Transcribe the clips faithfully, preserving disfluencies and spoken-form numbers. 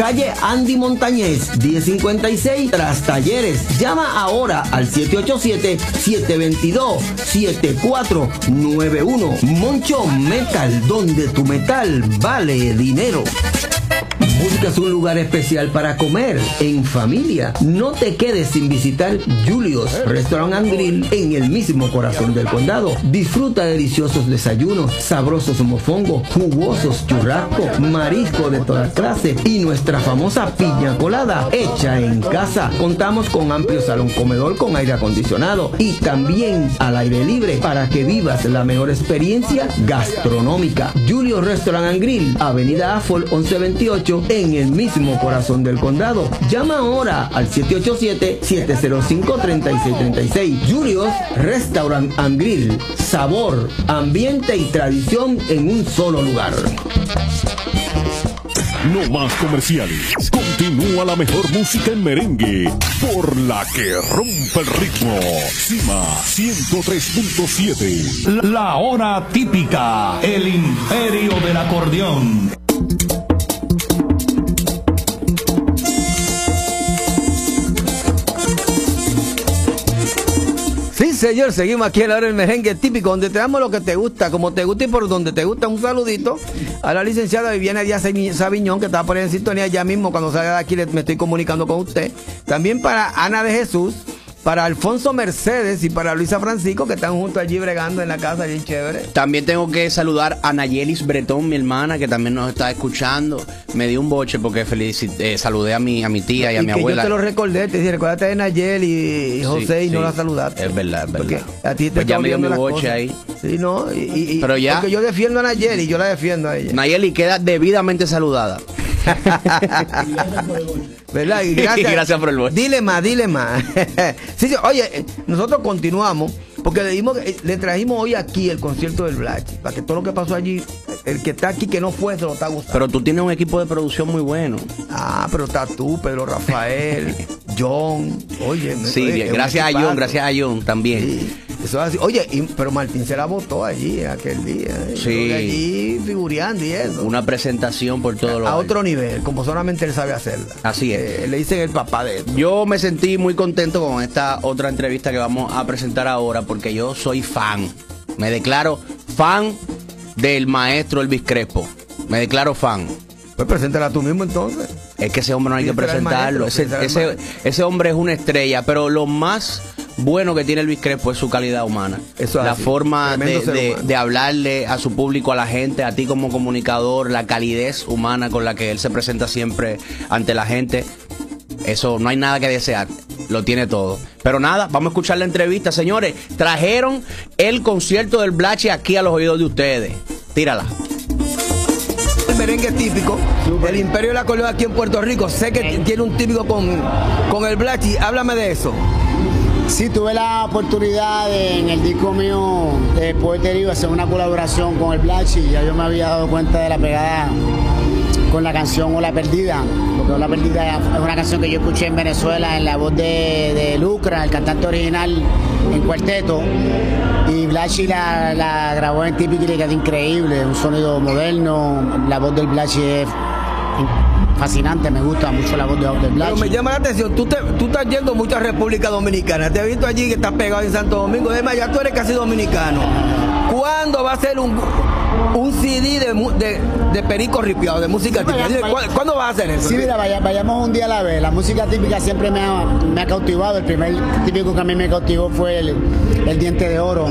calle Andy Montañez, diez cincuenta y seis, tras Talleres. Llama ahora al siete ocho siete, siete dos dos, siete cuatro nueve uno. Moncho Metal, donde tu metal vale dinero. ¿Buscas un lugar especial para comer en familia? No te quedes sin visitar Julius Restaurant and Grill en el mismo corazón del condado. Disfruta deliciosos desayunos, sabrosos mofongos, jugosos churrascos, marisco de toda clase y nuestra famosa piña colada hecha en casa. Contamos con amplio salón comedor con aire acondicionado y también al aire libre para que vivas la mejor experiencia gastronómica. Julius Restaurant and Grill, Avenida Afford once veintiocho, en el mismo corazón del condado. Llama ahora al siete ocho siete, siete cero cinco, tres seis tres seis. Julius Restaurant and Grill. Sabor, ambiente y tradición en un solo lugar. No más comerciales. Continúa la mejor música en merengue por la que rompe el ritmo. Cima ciento tres punto siete. La hora típica. El imperio del acordeón. Sí, señor, seguimos aquí en la hora del merengue típico, donde te damos lo que te gusta, como te gusta y por donde te gusta. Un saludito a la licenciada Viviana Díaz Sabiñón, que estaba por ahí en sintonía. Ya mismo, cuando salga de aquí, me estoy comunicando con usted. También para Ana de Jesús, para Alfonso Mercedes y para Luisa Francisco, que están juntos allí bregando en la casa, bien chévere. También tengo que saludar a Nayelis Bretón, mi hermana, que también nos está escuchando. Me dio un boche porque eh, saludé a mi, a mi tía y a y mi que abuela. Yo te lo recordé, te dije, recuérdate de Nayeli y José, sí, y no sí, la saludaste. Es verdad, es verdad. Porque a ti te pues ya me dio mi boche ahí. Sí, no, y, y, Pero ya, porque yo defiendo a Nayeli y yo la defiendo a ella. Nayeli queda debidamente saludada. ¿Verdad? Y gracias, gracias por el boche. Dile más, dile más. Sí, sí, oye, nosotros continuamos porque le, dimos, le trajimos hoy aquí el concierto del Blachi, para que todo lo que pasó allí, el que está aquí que no fue, se lo está gustando. Pero tú tienes un equipo de producción muy bueno. Ah, pero está tú, Pedro Rafael, John, oye. Sí, oye, gracias a John, gracias a John también. Sí, eso es así. Oye, y, pero Martín se la votó allí aquel día. ¿eh? Sí. Allí figureando y eso. Una presentación por todo lo A otro nivel, como solamente él sabe hacerla. Así es. Eh, le dicen el papá de él. Yo me sentí muy contento con esta otra entrevista que vamos a presentar ahora, porque yo soy fan. Me declaro fan del maestro Elvis Crespo. Me declaro fan. Pues preséntala tú mismo entonces. Es que ese hombre no hay que presentarlo. Maestro, ese, ese, ese hombre es una estrella, pero lo más bueno que tiene Elvis Crespo es su calidad humana. Eso la así, forma de, de, de hablarle a su público, a la gente, a ti como comunicador, la calidez humana con la que él se presenta siempre ante la gente. Eso no hay nada que desear, lo tiene todo. Pero nada, vamos a escuchar la entrevista, señores. Trajeron el concierto del Blachi aquí a los oídos de ustedes. Tírala. El merengue típico, Super. El imperio del acordeón aquí en Puerto Rico. Sé que eh. tiene un típico con, con el Blachi. Háblame de eso. Sí, tuve la oportunidad de, en el disco mío de Poeterío, hacer una colaboración con el Blachi. Ya yo me había dado cuenta de la pegada con la canción Ola Perdida, porque Ola Perdida es una canción que yo escuché en Venezuela en la voz de, de Lucra, el cantante original, en cuarteto, y Blachi la, la grabó en Típico y le quedó increíble, un sonido moderno. La voz del Blachi es fascinante, me gusta mucho la voz de, de Blachi. Pero me llama la atención, tú, te, tú estás yendo mucho a República Dominicana, te he visto allí que estás pegado en Santo Domingo, además ya tú eres casi dominicano. ¿Cuándo va a ser un, un C D de, de, de Perico Ripiado, de música sí, típica? Vaya, vaya. ¿Cuándo vas a hacer eso? Sí, mira, vaya, vayamos un día a la vez. La música típica siempre me ha, me ha cautivado. El primer típico que a mí me cautivó fue el, el Diente de Oro.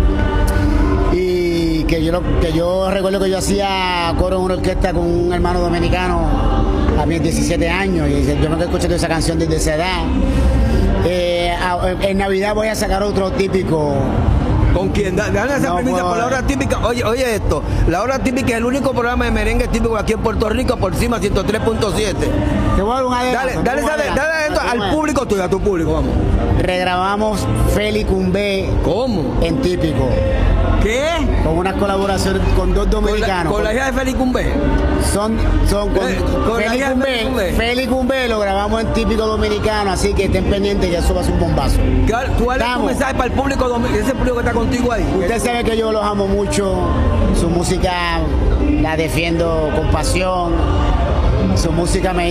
Y que yo, que yo recuerdo que yo hacía coro en una orquesta con un hermano dominicano a mis diecisiete años. Y yo no he escuchado esa canción desde esa edad. Eh, en Navidad voy a sacar otro típico. ¿Con quién? Dale esa no, premisa por la hora típica. Oye, oye esto, la hora típica es el único programa de merengue típico aquí en Puerto Rico por Cima ciento tres punto siete. Te voy a dar un adelanto. Dale, dale, dale, dale esto al público tuyo, a tu público, vamos. Regrabamos Félix Cumbé. ¿Cómo? En típico. ¿Qué? Con una colaboración con dos dominicanos. ¿Con la, con la hija de Félix Cumbé? Son, son con, eh, con Félix Cumbé. Félix Cumbé lo grabamos en típico dominicano, así que estén pendientes que eso va a ser un bombazo. ¿Tú vale un mensaje para el público dominicano, ese público que está contigo ahí? Usted sabe que yo los amo mucho, su música la defiendo con pasión, su música me